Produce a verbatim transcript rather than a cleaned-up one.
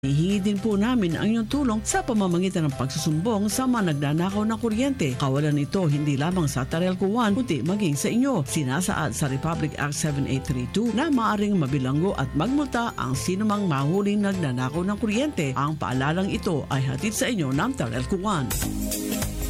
Hihingi din po namin ang inyong tulong sa pamamagitan ng pagsusumbong sa mga nagnanakaw ng kuryente. Kawalan ito hindi lamang sa Tarelco one, kundi maging sa inyo. Sinasaad sa Republic Act seven eight three two na maaring mabilanggo at magmulta ang sinumang mahuling nagnanakaw ng kuryente. Ang paalalang ito ay hatid sa inyo ng Tarelco one.